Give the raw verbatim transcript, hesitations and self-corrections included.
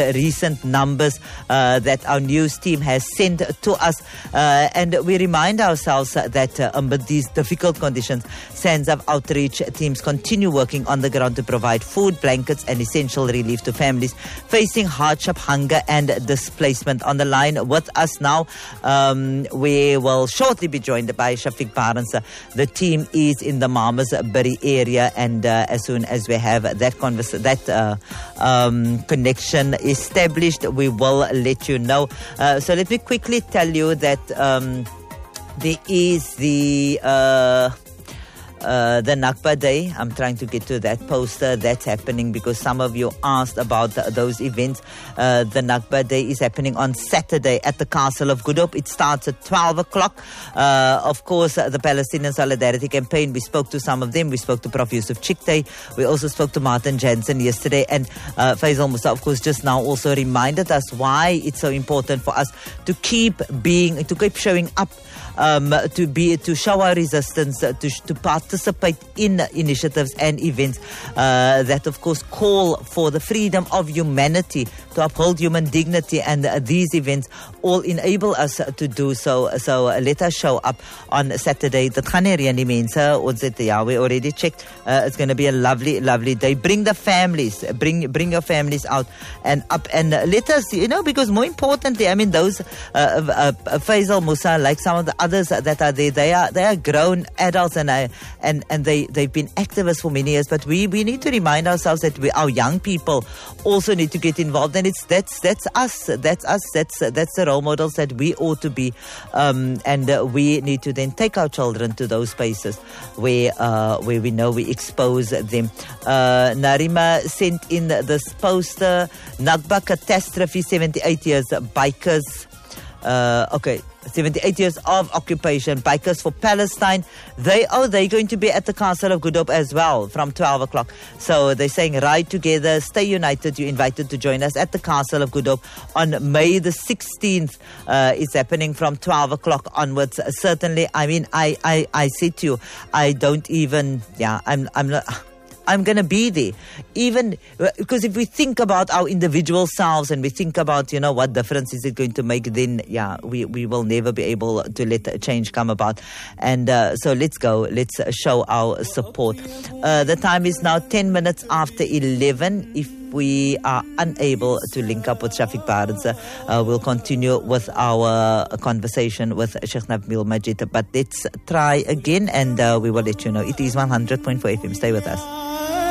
recent numbers uh, that our news team has sent to us. Uh, and we remind ourselves that uh, amid these difficult conditions, SANZAF outreach teams continue working on the ground to provide food, blankets and essential relief to families facing hardship, hunger and displacement. On the line with us now, um, we will shortly be joined by Shafiq Barnes. The team is in the Malmesbury area, and uh, as soon as we have that converse, that uh, um, connection established, we will let you know. Uh, so let me quickly tell you that um, there is the uh, uh, the Nakba Day. I'm trying to get to that poster that's happening because some of you asked about the, those events. Uh, the Nakba Day is happening on Saturday at the Castle of Good Hope. It starts at twelve o'clock. Uh, of course, uh, the Palestinian Solidarity Campaign, we spoke to some of them. We spoke to Professor Yusuf Chikte. We also spoke to Martin Jansen yesterday. And uh, Faisal Musa, of course, just now also reminded us why it's so important for us to keep being, to keep showing up, Um, to be to show our resistance, uh, to, to participate in initiatives and events uh, that, of course, call for the freedom of humanity, to uphold human dignity, and uh, these events all enable us uh, to do so. So uh, let us show up on Saturday. Dit gaan nie reën nie, mense. Ons het ja, we already checked. Uh, it's going to be a lovely, lovely day. Bring the families, bring bring your families out and up, and uh, let us, you know, because more importantly, I mean, those uh, uh, uh, Faisal Musa, like some of the others that are there, they are they are grown adults, and I, and and they they've been activists for many years. But we we need to remind ourselves that we, our young people also need to get involved, and it's that's that's us, that's us, that's that's the role models that we ought to be, um, and uh, we need to then take our children to those spaces where uh, where we know we expose them. Uh, Narima sent in this poster: Nakba catastrophe, seventy-eight years, bikers. Uh, okay. seventy-eight years of occupation, Bikers for Palestine. They oh they're going to be at the Castle of Good Hope as well from twelve o'clock. So they're saying ride together, stay united. You're invited to join us at the Castle of Good Hope on May the sixteenth. Uh, it's happening from twelve o'clock onwards. Uh, certainly, I mean, I I I said to you, I don't even yeah I'm I'm not. I'm going to be there. Even because if we think about our individual selves and we think about, you know, what difference is it going to make, then, yeah, we, we will never be able to let a change come about. And uh, so let's go. Let's show our support. Uh, the time is now ten minutes after eleven. If we are unable to link up with Shafiq Barnes, uh, we'll continue with our conversation with Sheikh Nabil Majid. But let's try again, and uh, we will let you know. It is one hundred point four F M. Stay with us.